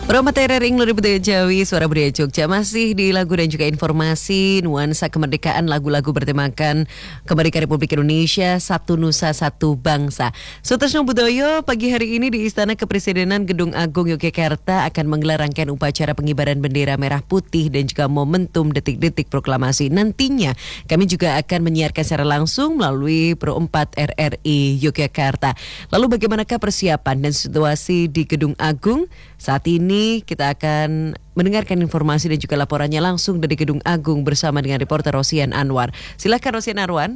Roma Terering Luri Budaya Jawi, Suara Budaya Jogja masih di lagu dan juga informasi nuansa kemerdekaan, lagu-lagu bertemakan kemerdekaan Republik Indonesia, satu nusa satu bangsa. Sutasno Budoyo pagi hari ini di Istana Kepresidenan Gedung Agung Yogyakarta akan menggelar rangkaian upacara pengibaran bendera merah putih dan juga momentum detik-detik proklamasi. Nantinya kami juga akan menyiarkan secara langsung melalui Pro 4 RRI Yogyakarta. Lalu bagaimanakah persiapan dan situasi di Gedung Agung? Saat ini kita akan mendengarkan informasi dan juga laporannya langsung dari Gedung Agung bersama dengan reporter Rosian Anwar. Silakan Rosian Anwar.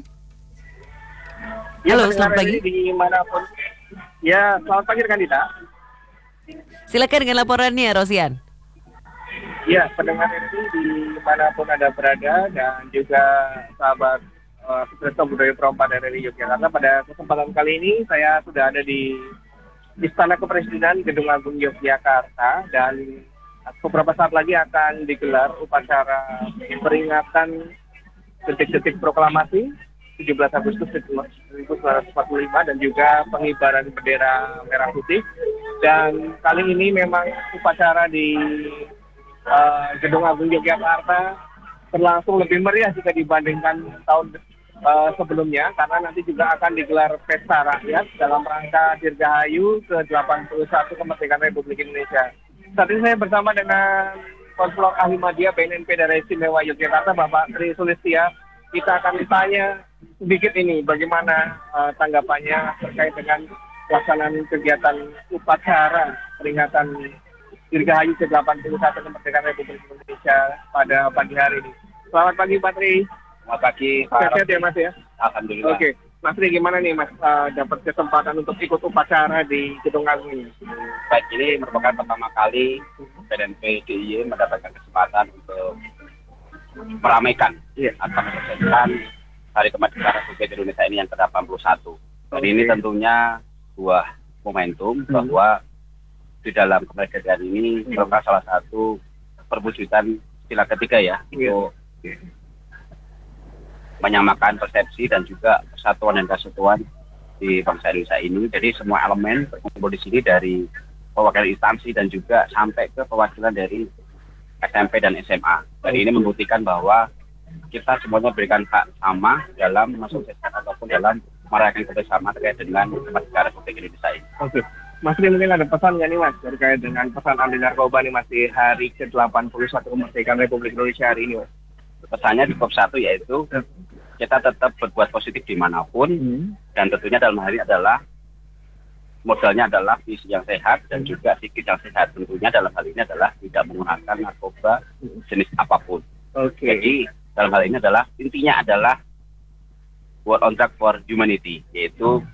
Halo, selamat pagi. Dimanapun. Ya, selamat pagi rekan Dita. Silakan dengan laporannya, Rosian. Ya, pendengar ini dimanapun Anda berada dan juga sahabat Sutasno Budoyo Pro 4 RRI Yogyakarta. Pada kesempatan kali ini saya sudah ada di Istana Kepresidenan Gedung Agung Yogyakarta dan beberapa saat lagi akan digelar upacara peringatan detik-detik proklamasi 17 Agustus 1945 dan juga pengibaran bendera merah putih. Dan kali ini memang upacara di Gedung Agung Yogyakarta berlangsung lebih meriah jika dibandingkan tahun sebelumnya, karena nanti juga akan digelar pesta rakyat dalam rangka Dirgahayu ke-81 Kemerdekaan Republik Indonesia. Saat ini saya bersama dengan Konselor Ahli Madya BNNP Daerah Istimewa Yogyakarta, Bapak Tri Sulistia. Kita akan ditanya sedikit ini bagaimana tanggapannya terkait dengan pelaksanaan kegiatan upacara peringatan Dirgahayu ke-81 Kemerdekaan Republik Indonesia pada pagi hari ini. Selamat pagi Pak Tri. Selamat pagi, Pak. Sehat ya Mas ya? Alhamdulillah. Oke, Mas Tri gimana nih Mas dapat kesempatan untuk ikut upacara di Gedung Agung ini? Baik, ini merupakan pertama kali BNNP DIY mendapatkan kesempatan untuk meramaikan atau menyaksikan Hari Kemerdekaan Republik Indonesia ini yang ke-81. Dan ini tentunya sebuah momentum bahwa di dalam kemerdekaan ini merupakan salah satu perwujudan sila ketiga ya, untuk menyamakan persepsi dan juga persatuan dan kesatuan di bangsa Indonesia ini. Jadi semua elemen berkumpul di sini, dari perwakilan instansi dan juga sampai ke perwakilan dari SMP dan SMA. Dan ini membuktikan bahwa kita semuanya berikan hak sama dalam mensukseskan ataupun dalam merayakan bersama terkait dengan kemerdekaan Republik Indonesia ini. Oke. Mas Tri, mungkin ada pesan nggak nih Mas terkait dengan pesan anti narkoba nih Mas di hari ke-81 Kemerdekaan Republik Indonesia hari ini Mas? Pesannya di bab 1 yaitu kita tetap berbuat positif dimanapun, dan tentunya dalam hal ini adalah modalnya adalah fisik yang sehat dan juga psikis yang sehat. Tentunya dalam hal ini adalah tidak menggunakan narkoba jenis apapun. Jadi dalam hal ini adalah intinya adalah work on track for humanity, yaitu